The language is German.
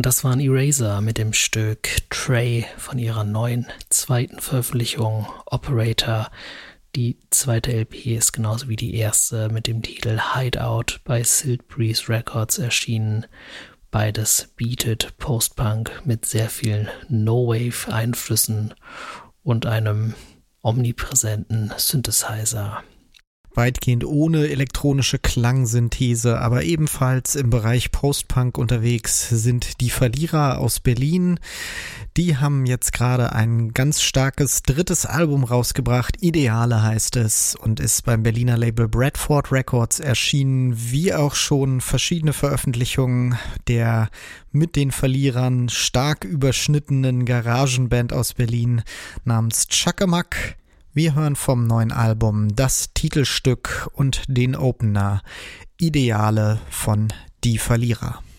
Und das waren Eraser mit dem Stück Trey von ihrer neuen zweiten Veröffentlichung Operator. Die zweite LP ist genauso wie die erste mit dem Titel Hideout bei Silt Breeze Records erschienen. Beides bietet Post-Punk mit sehr vielen No-Wave-Einflüssen und einem omnipräsenten Synthesizer. Weitgehend ohne elektronische Klangsynthese, aber ebenfalls im Bereich Post-Punk unterwegs sind die Verlierer aus Berlin. Die haben jetzt gerade ein ganz starkes drittes Album rausgebracht, Ideale heißt es, und ist beim Berliner Label Bradford Records erschienen, wie auch schon verschiedene Veröffentlichungen der mit den Verlierern stark überschnittenen Garagenband aus Berlin namens Chakamak. Wir hören vom neuen Album das Titelstück und den Opener Ideale von Die Verlierer.